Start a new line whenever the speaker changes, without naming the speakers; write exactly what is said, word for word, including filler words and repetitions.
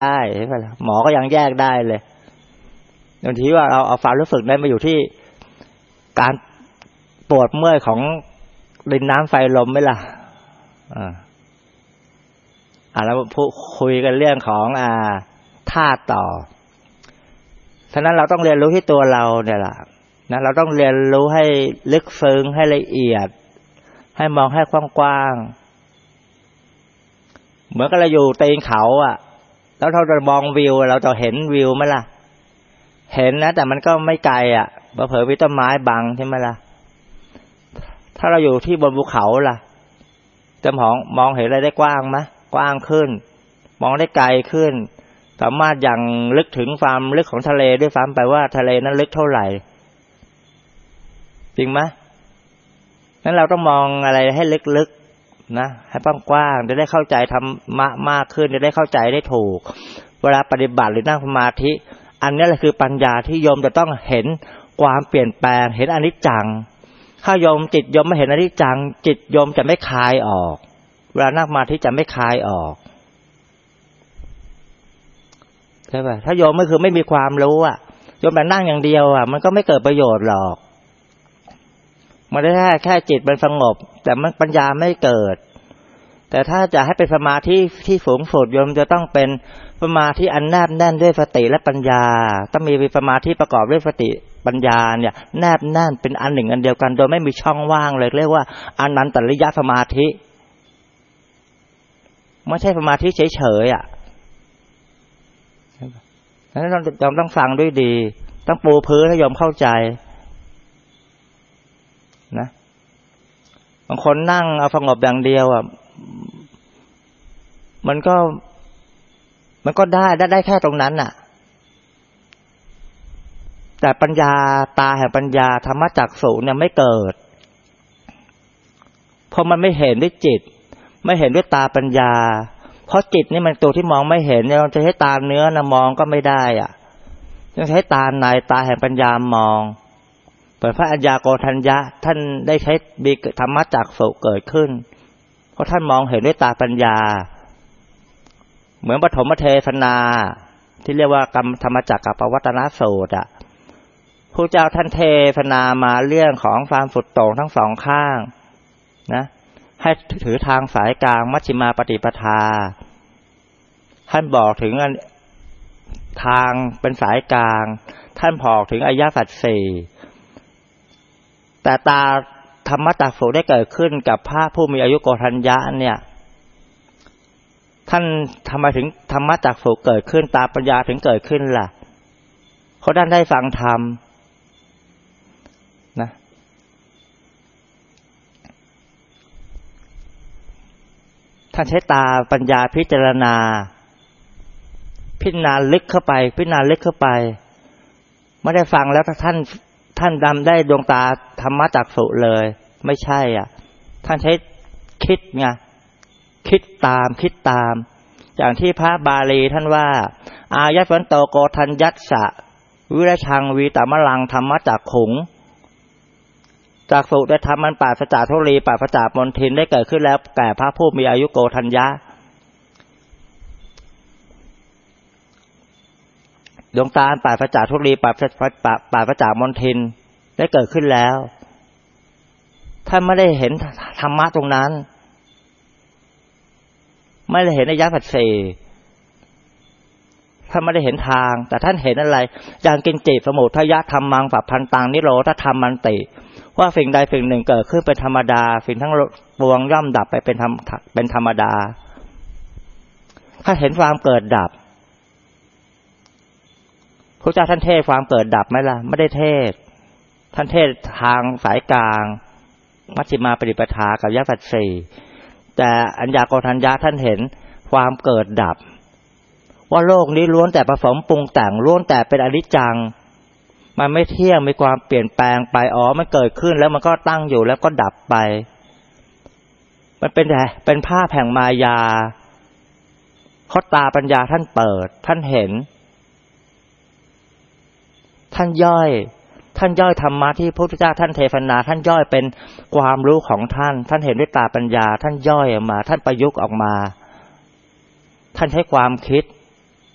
ได้ใช่ไหมล่ะหมอก็ยังแยกได้เลยบางทีว่าเราเอาความรู้สึกได้มาอยู่ที่การปวดเมื่อยของดินน้ำไฟลมไหมล่ะอ่าอ่าแล้วพูดคุยกันเรื่องของอ่าธาตุต่อฉะนั้นเราต้องเรียนรู้ที่ตัวเราเนี่ยแหละนะเราต้องเรียนรู้ให้ลึกซึ้งให้ละเอียดให้มองให้กว้างๆเหมือนกับเราอยู่ตีนเขาอ่ะแล้วเราจะมองวิวเราจะเห็นวิวไหมล่ะเห็นนะแต่มันก็ไม่ไกลอ่ะเผลอๆมีต้นไม้บังใช่ไหมล่ะถ้าเราอยู่ที่บนภูเขาล่ะจะมองมองเห็นอะไรได้กว้างไหมกว้างขึ้นมองได้ไกลขึ้นสามารถอย่างลึกถึงความลึกของทะเลด้วยซ้ำไปว่าทะเลนั้นลึกเท่าไหร่จริงไหมนั้นเราต้องมองอะไรให้ลึกๆนะให้กว้างๆจะได้เข้าใจธรรมะมากขึ้นจะได้เข้าใจได้ถูกเวลาปฏิบัติหรือนั่งสมาธิอันนี้แหละคือปัญญาที่โยมจะต้องเห็นความเปลี่ยนแปลงเห็นอนิจจังถ้าโยมจิตโยมไม่เห็นอนิจจังจิตโยมจะไม่คลายออกเวลานั่งสมาธิจะไม่คลายออกใช่ป่ะถ้าโยมไม่คือไม่มีความรู้อ่ะโยมแต่นั่งอย่างเดียวอ่ะมันก็ไม่เกิดประโยชน์หรอกมันได้แค่แค่จิตมันสงบแต่มันปัญญาไม่เกิดแต่ถ้าจะให้เป็นสมาธิที่สูงสุดโยมจะต้องเป็นสมาธิอันแนบแน่นด้วยสติและปัญญาต้องมีสมาธิประกอบด้วยสติปัญญาเนี่ยแนบแน่นเป็นอันหนึ่งอันเดียวกันโดยไม่มีช่องว่างเลยเรียกว่าอนันตริยสมาธิไม่ใช่สมาธิเฉยๆอ่ะนั้นเราต้องต้องฟังด้วยดีต้องปูพื้นให้โยมเข้าใจนะบางคนนั่งเอาสงบอย่างเดียวอ่ะมันก็มันก็ได้ได้ได้แค่ตรงนั้นน่ะแต่ปัญญาตาแห่งปัญญาธรรมจักษุเนี่ยไม่เกิดเพราะมันไม่เห็นด้วยจิตไม่เห็นด้วยตาปัญญาเพราะจิตนี่มันตัวที่มองไม่เห็นเราจะใช้ตาเนื้อนะมองก็ไม่ได้อ่ะต้องใช้ตาในตาแห่งปัญญามองเปิดพระอัญญาโกฏัญญะท่านได้ใช้มีธรรมจักษุเกิดขึ้นเพราะท่านมองเห็นด้วยตาปัญญาเหมือนปฐมเทศนาที่เรียกว่ากรรมธรรมจักรกับปวัตตนสูตรอ่ะพระเจ้าท่านเทศนามาเรื่องของความสุดโต่งทั้งสองข้างนะให้ถือทางสายกลางมัชฌิมาปฏิปทาท่านบอกถึงทางเป็นสายกลางท่านบอกถึงอริยสัจสี่แต่ตาธรรมจักษุได้เกิดขึ้นกับพระผู้มีอายุโกฏัญญะเนี่ยท่านทำไมถึงธรรมจักษุเกิดขึ้นตาปัญญาถึงเกิดขึ้นล่ะเพราะท่านได้ฟังธรรมนะท่านใช้ตาปัญญาพิจารณาพิจารณาลึกเข้าไปพิจารณาลึกเข้าไปไม่ได้ฟังแล้วท่านท่านดำได้ดวงตาธรรมจักษุเลยไม่ใช่อ่ะท่านใช้คิดไงคิดตามคิดตามอย่างที่พระบาลีท่านว่าอายัสวันโตโกฏัญญัสสะวิรชังวีตมะลังธรรมจักขุงจักษุได้ทำมันปราศจากทุลีปราศจากมลทินได้เกิดขึ้นแล้วแก่พระผู้มีอายุโกฏัญญะดวงตาปราศจากทุลีปราศปราศจากมลทินได้เกิดขึ้นแล้วท่านไม่ได้เห็นธรรมะตรงนั้นไม่ได้เห็นอริยสัจสี่ท่านไม่ได้เห็นทางแต่ท่านเห็นอะไรอย่างกินจิสมุทัยธรรมังสัพพันตังนิโรธธรรมันติว่าสิ่งใดสิ่งหนึ่งเกิดขึ้นเป็นธรรมดาสิ่งทั้งปวงย่อมดับไปเป็นธรรมเป็นธรรมดาถ้าเห็นความเกิดดับพระเจ้าท่านเทศความเกิดดับไหมล่ะไม่ได้เทศท่านเทศทางสายกลางมัชฌิมาปฏิปทากับอริยสัจสี่แต่อัญญาโกฏัญญะท่านเห็นความเกิดดับว่าโลกนี้ล้วนแต่ผสมปรุงแต่งล้วนแต่เป็นอนิจจังมันไม่เที่ยงมีความเปลี่ยนแปลงไปอ๋อมันเกิดขึ้นแล้วมันก็ตั้งอยู่แล้วก็ดับไปมันเป็นแต่เป็นภาพแห่งมายาเพราะตาปัญญาท่านเปิดท่านเห็นท่านย่อยท่านย่อยธรรมะที่พระพุทธเจ้าท่านเทศนาท่านย่อยเป็นความรู้ของท่านท่านเห็นด้วยตาปัญญาท่านย่อยออกมาท่านประยุกต์ออกมาท่านใช้ความคิด